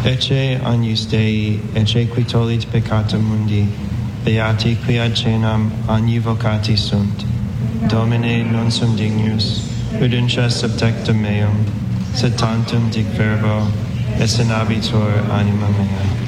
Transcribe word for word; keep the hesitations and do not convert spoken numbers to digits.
Ecce agnus Dei, ecce qui tollit peccata mundi, beati qui ad cenam agni vocati sunt. Domine non sum dignus, udentia subtectum meum, sed tantum dic verbo, et senabitur anima mea.